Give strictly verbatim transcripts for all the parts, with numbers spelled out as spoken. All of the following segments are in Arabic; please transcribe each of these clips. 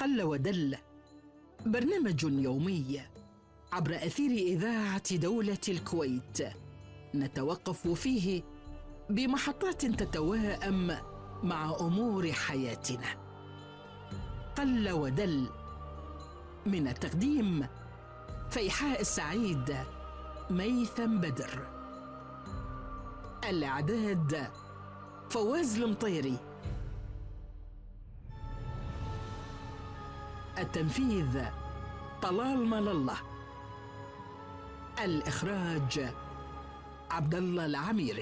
قل ودل، برنامج يومي عبر أثير إذاعة دولة الكويت، نتوقف فيه بمحطات تتواءم مع أمور حياتنا. قل ودل، من التقديم فيحاء السعيد، ميثم بدر. الإعداد فواز المطيري. التنفيذ طلال مال الله. الإخراج عبد الله العميري.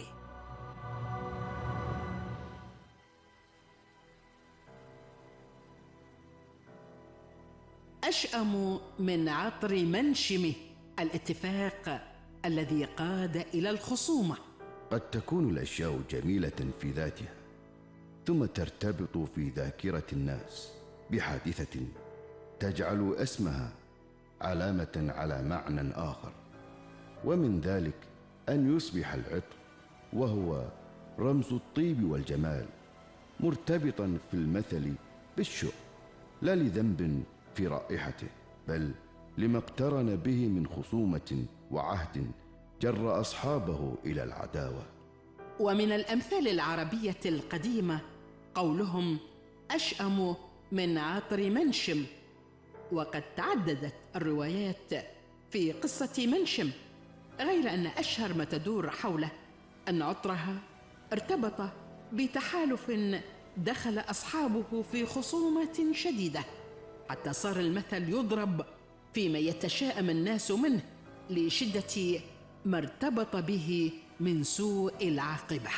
أشأم من عطر منشمه، الاتفاق الذي قاد إلى الخصومة. قد تكون الأشياء جميلة في ذاتها، ثم ترتبط في ذاكرة الناس بحادثة تجعل اسمها علامة على معنى آخر، ومن ذلك أن يصبح العطر وهو رمز الطيب والجمال مرتبطا في المثل بالشوق، لا لذنب في رائحته، بل لما اقترن به من خصومة وعهد جر أصحابه إلى العداوة. ومن الأمثال العربية القديمة قولهم أشأم من عطر منشم، وقد تعددت الروايات في قصة منشم، غير أن أشهر ما تدور حوله أن عطرها ارتبط بتحالف دخل أصحابه في خصومة شديدة، حتى صار المثل يضرب فيما يتشائم الناس منه لشدة ما ارتبط به من سوء العاقبة.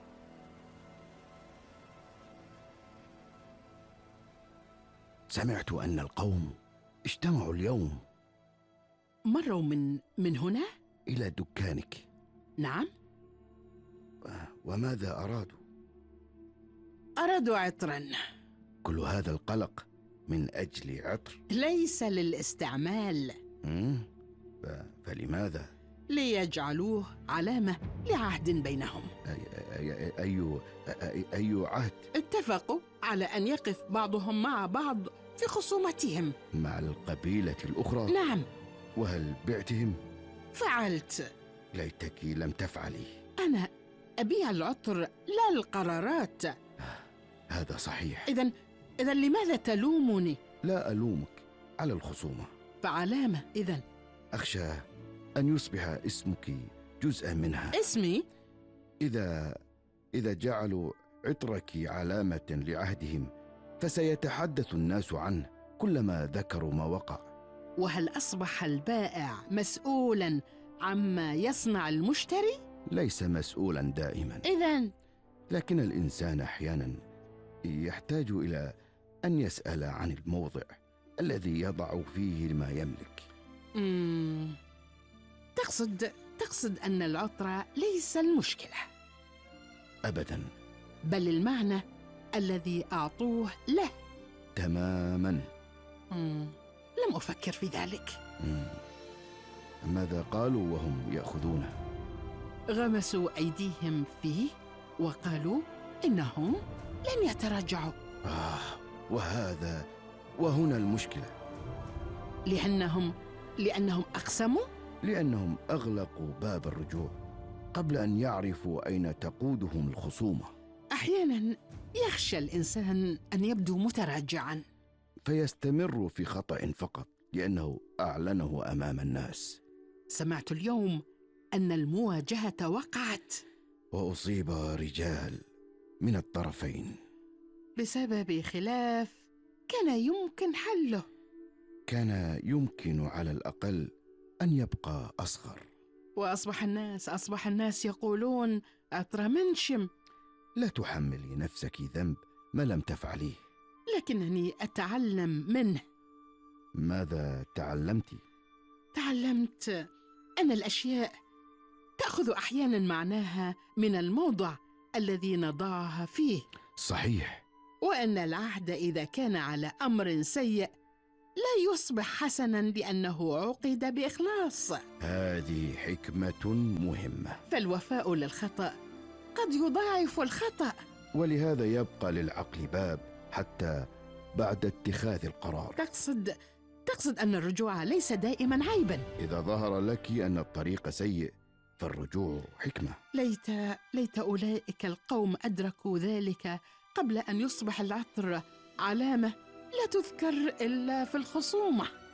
سمعت أن القوم اجتمعوا اليوم. مروا من من هنا إلى دكانك. نعم. وماذا أرادوا؟ أرادوا عطرا. كل هذا القلق من أجل عطر؟ ليس للاستعمال. ف... فلماذا؟ ليجعلوه علامة لعهد بينهم. أي... أي... أي... أي عهد؟ اتفقوا على أن يقف بعضهم مع بعض في خصومتهم مع القبيلة الأخرى. نعم. وهل بعتهم؟ فعلت. ليتك لم تفعلي. أنا أبيع العطر لا القرارات. هذا صحيح. إذن إذن لماذا تلومني؟ لا ألومك على الخصومة. فعلامة إذن؟ أخشى أن يصبح اسمك جزءا منها. اسمي؟ إذا إذا جعلوا عطرك علامة لعهدهم فسيتحدث الناس عنه كلما ذكروا ما وقع. وهل أصبح البائع مسؤولا عما يصنع المشتري؟ ليس مسؤولا دائما. إذن؟ لكن الإنسان أحيانا يحتاج إلى أن يسأل عن الموضع الذي يضع فيه ما يملك. مم. تقصد تقصد أن العطر ليس المشكلة؟ أبدا، بل المعنى الذي أعطوه له. تماما. مم. لم أفكر في ذلك. مم. ماذا قالوا وهم يأخذونه؟ غمسوا أيديهم فيه وقالوا إنهم لن يتراجعوا. آه، وهذا وهنا المشكلة. لأنهم لأنهم أقسموا؟ لأنهم أغلقوا باب الرجوع قبل أن يعرفوا أين تقودهم الخصومة. أحيانا يخشى الإنسان أن يبدو متراجعا فيستمر في خطأ فقط لأنه أعلنه أمام الناس. سمعت اليوم أن المواجهة وقعت، وأصيب رجال من الطرفين بسبب خلاف كان يمكن حله. كان يمكن على الأقل أن يبقى أصغر. وأصبح الناس أصبح الناس يقولون عطر منشم. لا تحملي نفسك ذنب ما لم تفعليه. لكنني أتعلم منه. ماذا تعلمت؟ تعلمت أن الأشياء تأخذ أحيانا معناها من الموضع الذي نضعها فيه. صحيح. وأن العهد إذا كان على أمر سيء لا يصبح حسنا لأنه عقد بإخلاص. هذه حكمة مهمة. فالوفاء للخطأ قد يضاعف الخطأ. ولهذا يبقى للعقل باب حتى بعد اتخاذ القرار. تقصد تقصد أن الرجوع ليس دائما عيبا. إذا ظهر لك أن الطريق سيء فالرجوع حكمة. ليت ليت أولئك القوم أدركوا ذلك قبل أن يصبح العطر علامة لا تذكر إلا في الخصومة.